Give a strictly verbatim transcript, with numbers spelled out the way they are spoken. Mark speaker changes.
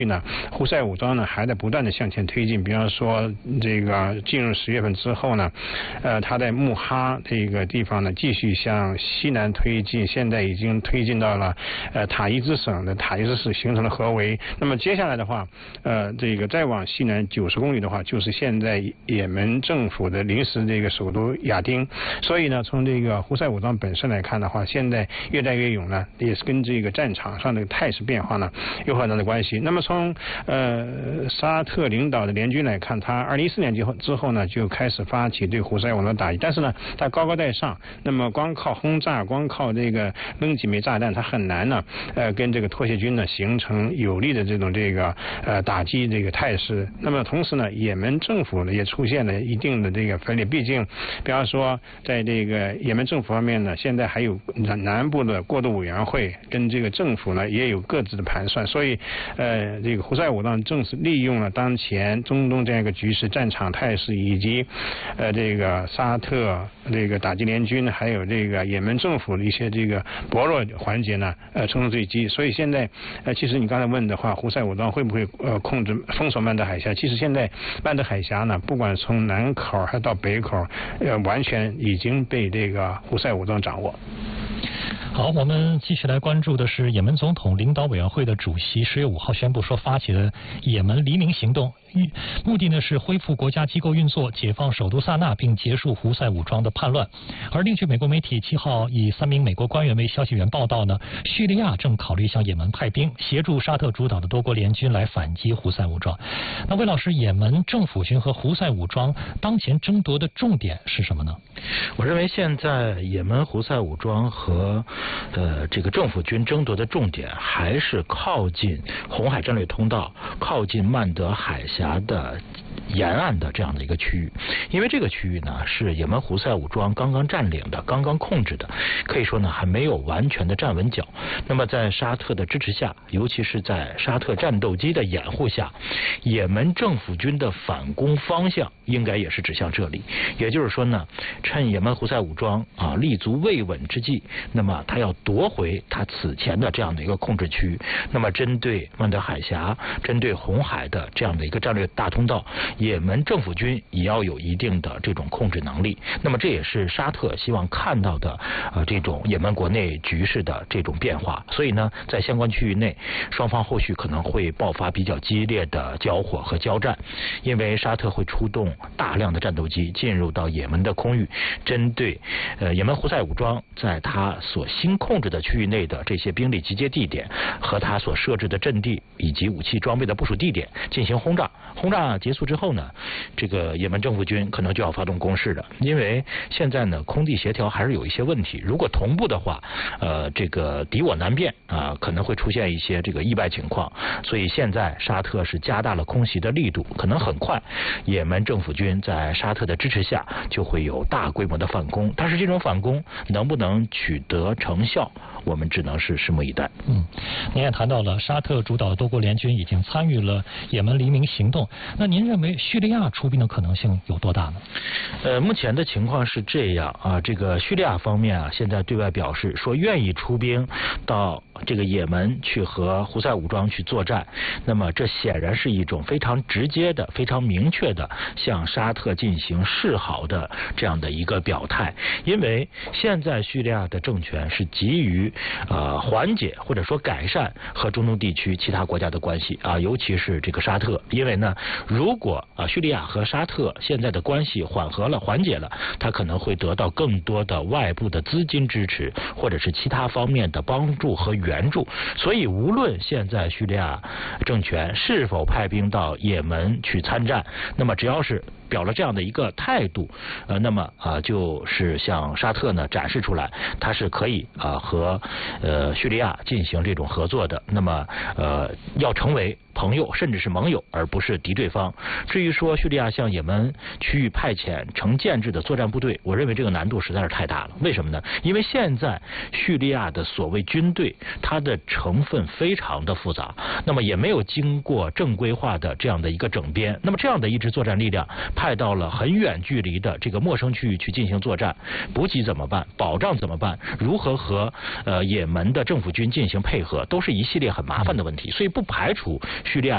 Speaker 1: 呢，胡塞武装呢还在不断的向前推进。比方说，这个进入十月份之后呢，呃，他在穆哈这个地方呢继续向西南推进，现在已经推进到了呃塔伊兹省的塔伊兹市，形成了合围。那么接下来的话，呃，这个再往西南九十公里的话，就是现在也门政府的临时这个首都亚丁。所以呢，从这个胡塞武装本身来看的话，现在越战越勇呢，也是跟这个战场上的态势变化呢有很大的关系。那么从呃沙特领导的联军来看，他二零一四年之后之后呢，就开始发起对胡塞武装的打击，但是呢，他高高在上，那么光靠轰炸，光靠这个扔几枚炸弹，他很难呢，呃，跟这个拖协军呢形成有力的这种这个呃打击这个态势。那么同时呢，也门政府呢也出现了一定的这个分裂，毕竟，比方说在这个也门政府方面呢，现在还有南部的过渡委员会跟这个政府呢也有各自的盘算，所以。呃，这个胡塞武装正是利用了当前中东这样一个局势、战场态势，以及呃这个沙特这个打击联军，还有这个也门政府的一些这个薄弱环节呢，呃，乘胜追击。所以现在，呃，其实你刚才问的话，胡塞武装会不会呃控制封锁曼德海峡？其实现在曼德海峡呢，不管从南口还到北口，呃，完全已经被这个胡塞武装掌握。
Speaker 2: 好，我们继续来关注的是也门总统领导委员会的主席十月五号宣布说，发起的也门黎明行动，目的呢是恢复国家机构运作，解放首都萨那，并结束胡塞武装的叛乱。而另据美国媒体七号以三名美国官员为消息源报道呢，叙利亚正考虑向也门派兵，协助沙特主导的多国联军来反击胡塞武装。那魏老师，也门政府军和胡塞武装当前争夺的重点是什么呢？
Speaker 3: 我认为现在也门胡塞武装和呃这个政府军争夺的重点还是靠近红海战略通道，靠近曼德海峡的沿岸的这样的一个区域。因为这个区域呢是也门胡塞武装刚刚占领的，刚刚控制的，可以说呢还没有完全的站稳脚。那么在沙特的支持下，尤其是在沙特战斗机的掩护下，也门政府军的反攻方向应该也是指向这里。也就是说呢，趁也门胡塞武装啊立足未稳之际，那么他要夺回他此前的这样的一个控制区。那么针对曼德海峡、针对红海的这样的一个战略大通道，也门政府军也要有一定的这种控制能力。那么这也是沙特希望看到的呃这种也门国内局势的这种变化。所以呢，在相关区域内，双方后续可能会爆发比较激烈的交火和交战，因为沙特会出动大量的战斗机进入到也门的空域，针对呃也门胡塞武装在他所新控制的区域内的这些兵力集结地点和他所设置的阵地以及武器装备的部署地点进行轰炸。轰炸结束之后呢，这个也门政府军可能就要发动攻势了，因为现在呢空地协调还是有一些问题，如果同步的话，呃这个敌我难辨啊、呃，可能会出现一些这个意外情况。所以现在沙特是加大了空袭的力度，可能很快也门政府军在沙特的支持下就会有大规模的反攻，但是这种反攻能不能取得成效，我们只能是拭目以待。
Speaker 2: 嗯，您也谈到了沙特主导的多国联军已经参与了也门黎明行动，那您认为叙利亚出兵的可能性有多大呢？
Speaker 3: 呃，目前的情况是这样啊，这个叙利亚方面啊，现在对外表示说愿意出兵到这个也门去和胡塞武装去作战，那么这显然是一种非常直接的、非常明确的向沙特进行示好的这样的一个表态。因为现在叙利亚的政权是急于呃缓解或者说改善和中东地区其他国家的关系啊，尤其是这个沙特。因为呢，如果啊叙利亚和沙特现在的关系缓和了、缓解了，它可能会得到更多的外部的资金支持，或者是其他方面的帮助和援助。所以无论现在叙利亚政权是否派兵到也门去参战，那么只要是表了这样的一个态度，呃，那么啊、呃，就是向沙特呢展示出来，它是可以啊、呃、和呃叙利亚进行这种合作的。那么呃，要成为朋友甚至是盟友，而不是敌对方。至于说叙利亚向也门区域派遣成建制的作战部队，我认为这个难度实在是太大了。为什么呢？因为现在叙利亚的所谓军队，它的成分非常的复杂，那么也没有经过正规化的这样的一个整编。那么这样的一支作战力量派到了很远距离的这个陌生区域去进行作战，补给怎么办？保障怎么办？如何和呃也门的政府军进行配合，都是一系列很麻烦的问题。所以不排除叙利亚